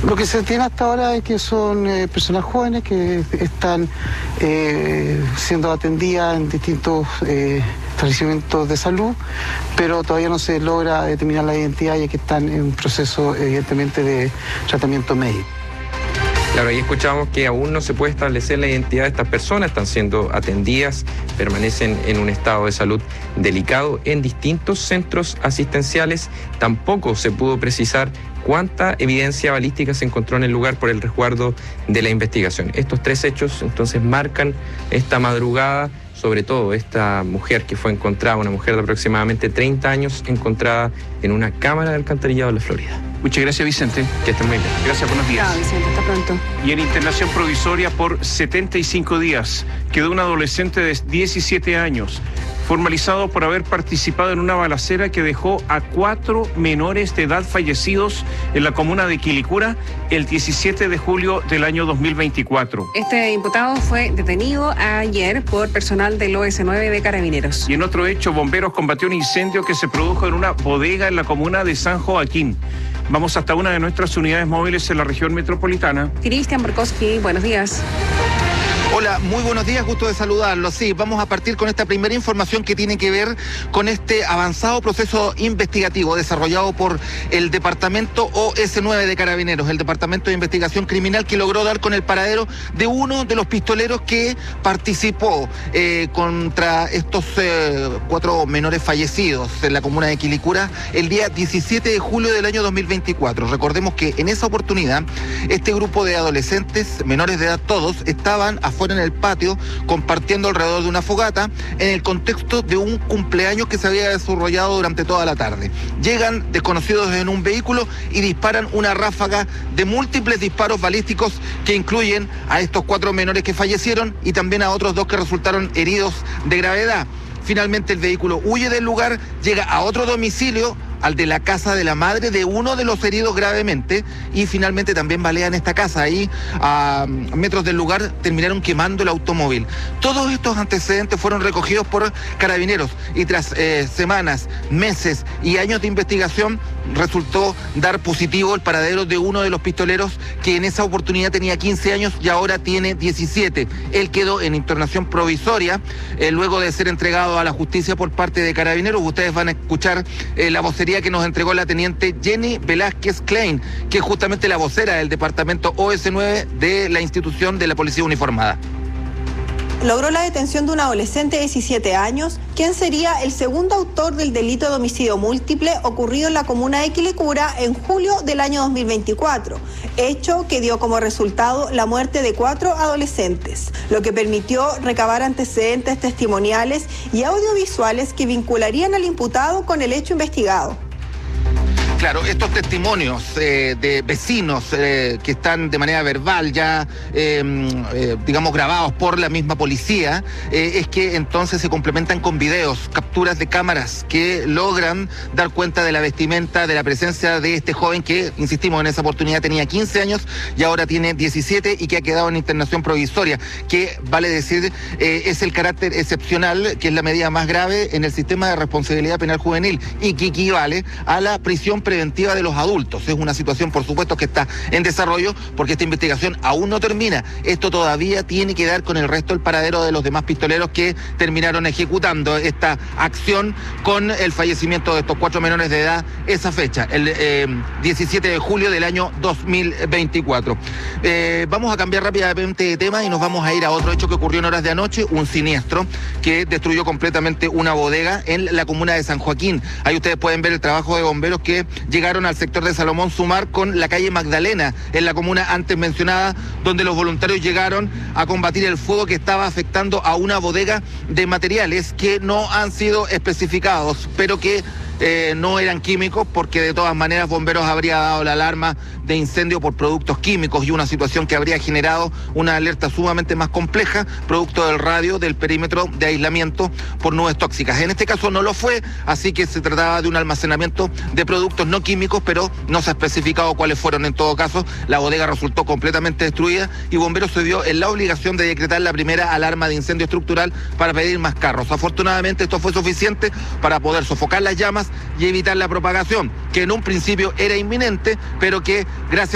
Lo que se tiene hasta ahora es que son personas jóvenes que están siendo atendidas en distintos establecimientos de salud, pero todavía no se logra determinar la identidad, ya que están en un proceso, evidentemente, de tratamiento médico. Claro, ahí escuchamos que aún no se puede establecer la identidad de estas personas, están siendo atendidas, permanecen en un estado de salud delicado en distintos centros asistenciales. Tampoco se pudo precisar cuánta evidencia balística se encontró en el lugar por el resguardo de la investigación. Estos tres hechos entonces marcan esta madrugada, sobre todo esta mujer que fue encontrada, una mujer de aproximadamente 30 años, encontrada en una cámara de alcantarillado de la Florida. Muchas gracias, Vicente. Que estén muy bien. Gracias, buenos días. Chao, Vicente, hasta pronto. Y en internación provisoria por 75 días quedó un adolescente de 17 años, formalizado por haber participado en una balacera que dejó a 4 menores de edad fallecidos en la comuna de Quilicura el 17 de julio del año 2024. Este imputado fue detenido ayer por personal del OS9 de Carabineros. Y en otro hecho, bomberos combatió un incendio que se produjo en una bodega en la comuna de San Joaquín. Vamos hasta una de nuestras unidades móviles en la región metropolitana. Cristian Borkowski, buenos días. Hola, muy buenos días, gusto de saludarlos. Sí, vamos a partir con esta primera información que tiene que ver con este avanzado proceso investigativo desarrollado por el Departamento OS9 de Carabineros, el Departamento de Investigación Criminal, que logró dar con el paradero de uno de los pistoleros que participó contra estos 4 menores fallecidos en la comuna de Quilicura el día 17 de julio del año 2024. Recordemos que en esa oportunidad este grupo de adolescentes, menores de edad todos, estaban afuera en el patio compartiendo alrededor de una fogata en el contexto de un cumpleaños que se había desarrollado durante toda la tarde. Llegan desconocidos en un vehículo y disparan una ráfaga de múltiples disparos balísticos que incluyen a estos 4 menores que fallecieron y también a otros 2 que resultaron heridos de gravedad. Finalmente el vehículo huye del lugar, llega a otro domicilio, al de la casa de la madre de uno de los heridos gravemente, y finalmente también balean esta casa. Ahí, a metros del lugar, terminaron quemando el automóvil. Todos estos antecedentes fueron recogidos por Carabineros y tras semanas, meses y años de investigación resultó dar positivo el paradero de uno de los pistoleros que en esa oportunidad tenía 15 años y ahora tiene 17. Él quedó en internación provisoria luego de ser entregado a la justicia por parte de Carabineros. Ustedes van a escuchar la vocería que nos entregó la teniente Jenny Velázquez Klein, que es justamente la vocera del Departamento OS9 de la institución de la Policía Uniformada. Logró la detención de un adolescente de 17 años, quien sería el segundo autor del delito de homicidio múltiple ocurrido en la comuna de Quilicura en julio del año 2024, hecho que dio como resultado la muerte de 4 adolescentes, lo que permitió recabar antecedentes testimoniales y audiovisuales que vincularían al imputado con el hecho investigado. Claro, estos testimonios de vecinos que están de manera verbal ya, digamos, grabados por la misma policía, es que entonces se complementan con videos, capturas de cámaras que logran dar cuenta de la vestimenta, de la presencia de este joven que, insistimos, en esa oportunidad tenía 15 años y ahora tiene 17 y que ha quedado en internación provisoria, que vale decir es el carácter excepcional, que es la medida más grave en el sistema de responsabilidad penal juvenil y que equivale a la prisión preventiva de los adultos. Es una situación, por supuesto, que está en desarrollo porque esta investigación aún no termina. Esto todavía tiene que dar con el resto del paradero de los demás pistoleros que terminaron ejecutando esta acción con el fallecimiento de estos 4 menores de edad esa fecha, el 17 de julio del año 2024. Vamos a cambiar rápidamente de tema y nos vamos a ir a otro hecho que ocurrió en horas de anoche, un siniestro que destruyó completamente una bodega en la comuna de San Joaquín. Ahí ustedes pueden ver el trabajo de bomberos que llegaron al sector de Salomón Sumar con la calle Magdalena, en la comuna antes mencionada, donde los voluntarios llegaron a combatir el fuego que estaba afectando a una bodega de materiales que no han sido especificados, pero que no eran químicos, porque de todas maneras Bomberos habría dado la alarma de incendio por productos químicos y una situación que habría generado una alerta sumamente más compleja, producto del radio del perímetro de aislamiento por nubes tóxicas. En este caso no lo fue, así que se trataba de un almacenamiento de productos no químicos, pero no se ha especificado cuáles fueron. En todo caso, la bodega resultó completamente destruida y Bomberos se vio en la obligación de decretar la primera alarma de incendio estructural para pedir más carros. Afortunadamente esto fue suficiente para poder sofocar las llamas y evitar la propagación, que en un principio era inminente, pero que gracias